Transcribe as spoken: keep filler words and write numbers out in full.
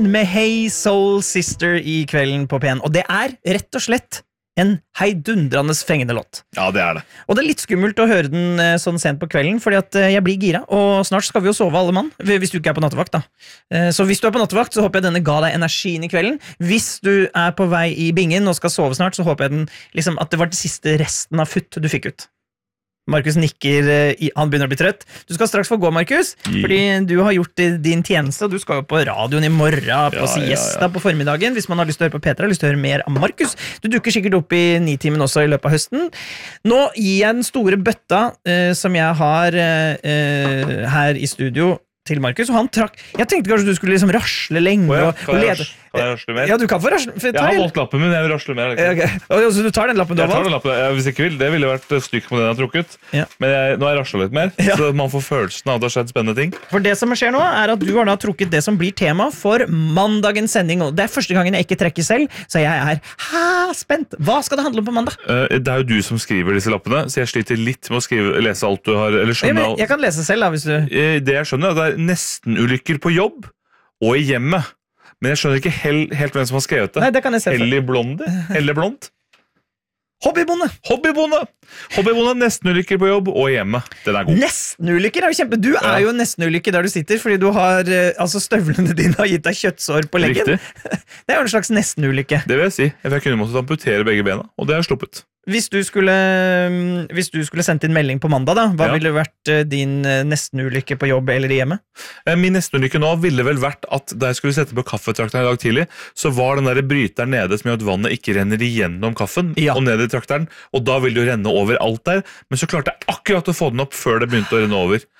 Queen med Hey Soul Sister I kvelden på P N. Og det er rett og slett en heidundrende fengende låt. Ja, det er det. Og det er litt skummelt å høre den eh, sånn sent på kvelden, fordi at eh, jeg blir gira, og snart skal vi jo sove alle mann, hvis du ikke er på nattevakt da. Eh, så hvis du er på nattevakt, så håper jeg denne ga deg energien I kvelden. Hvis du er på vei I bingen og skal sove snart, så håper jeg den, liksom, at det var det siste resten av futt du fikk ut. Markus nikker, eh, han begynner å bli trøtt. Du skal straks få gå, Markus, Yeah. fordi du har gjort eh, din tjeneste, og du skal jo på radioen I morgen, på Ja, siesta ja, ja. på formiddagen, hvis man har lyst til å høre på Petra, har lyst til å høre mer av Markus. Du dukker sikkert opp I nitimen også I løpet av høsten. Nå gir jeg den store bøtta eh, som jeg har eh, eh, her I studio til Markus, og han trakk. Jeg tenkte kanskje du skulle liksom rasle lenge Å ja, og, kan og jeg lede. rasle- kan jeg rasle mer? Ja, du kan få rasle. For, Jeg har holdt lappen min, jeg vil rasle mer. Ja, Liksom. ok. Og, så du tar den lappen du Jeg har tar valgt? den lappen, jeg, hvis jeg ikke vil, det ville vært stykk på den jeg har trukket. Ja. Men jeg, nå har jeg raslet litt mer, Ja. så man får følelsen av at det har skjedd spennende ting. For det som skjer nå er at du har da trukket det som blir tema for mandagens sending, og det er første gangen jeg ikke trekker selv, så jeg er hæ, spent. Hva skal det handle om på mandag? Eh, Det er jo du som skriver disse lappene, så jeg sliter litt med å skrive, lese alt du har, eller Jeg, skjønne jeg, alt. jeg kan lese selv da, hvis du... Eh, Det jeg skjønner er at det er nesten ulykker på jobb og I hjemmet. Men jeg skjønner ikke helt, helt hvem som har skrevet det. Nei, det kan jeg se for. Hellig Blonde? Helle Blond? Hobbybonde! Hobbybonde! Hobbybonde, nesten ulykker på jobb og I hjemmet. Den er god. Nesten-ulykker er jo kjempe... Du er Ja. jo nesten-ulykke der du sitter, fordi du har, eh, altså støvlene dine har gitt deg kjøttsår på leggen. Riktig. Det er jo en slags nesten-ulykke. Det vil jeg si. Jeg kunne måttet amputere begge bena, og det har jeg sluppet. Hvis du skulle, mm, hvis du skulle sendt inn melding på mandag, da, hva Ja. ville vært eh, din eh, nesten-ulykke på jobb eller I hjemmet? Eh, Min nesten ulykke nå ville vel vært at da jeg skulle sette på kaffetrakteren I dag tidlig, så var den der bryteren nede som gjør at vannet ikke renner igjennom kaffen, Ja. og ned I trakteren, og da vil det jo renne over alt der, men så klarte jeg akkurat å få den opp før det begynte å renne over.